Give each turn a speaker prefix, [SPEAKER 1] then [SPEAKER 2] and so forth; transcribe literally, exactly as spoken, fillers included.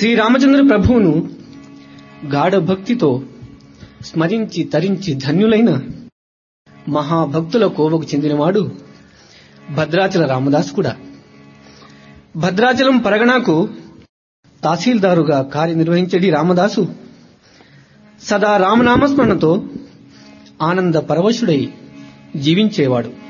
[SPEAKER 1] శ్రీరామచంద్ర ప్రభువును గాఢ భక్తితో స్మరించి తరించి ధన్యులైన మహాభక్తుల కోవకు చెందినవాడు భద్రాచల రామదాసు కూడా. భద్రాచలం పరగణకు తహసీల్దారుగా కార్యనిర్వహించడి రామదాసు సదా రామనామస్మరణతో ఆనంద పరవశుడై జీవించేవాడు.